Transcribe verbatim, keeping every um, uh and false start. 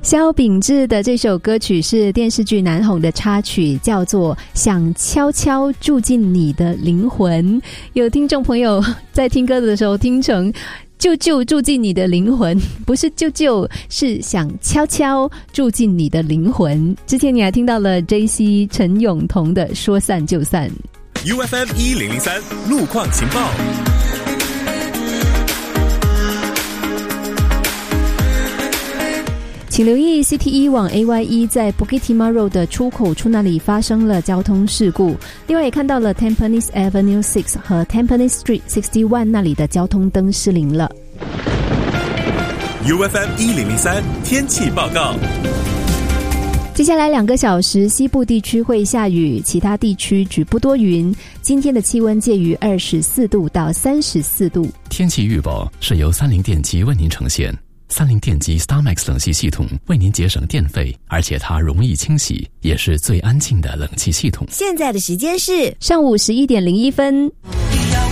萧秉治的这首歌曲是电视剧南红的插曲，叫做《想悄悄住进你的灵魂》。有听众朋友在听歌的时候听成舅舅住进你的灵魂，不是舅舅，是想悄悄住进你的灵魂。之前你还听到了 J C 陈永彤的说散就散。 U F M 一零零三路况情报。 请留意 C T 一 往 A Y E 在 Bukit Timah Road 的出口处那里发生了交通事故，另外也看到了 Tampines Avenue 六和 Tampines Street 六十一那里的交通灯失灵了。 U F M 一零零三天气报告。 接下来两个小时西部地区会下雨，其他地区局部多云。今天的气温介于二十四度到三十四度。 天气预报是由三菱电机为您呈现。三菱电机 StarMax 冷气系统为您节省电费，而且它容易清洗，也是最安静的冷气系统。 现在的时间是上午十一点零一分。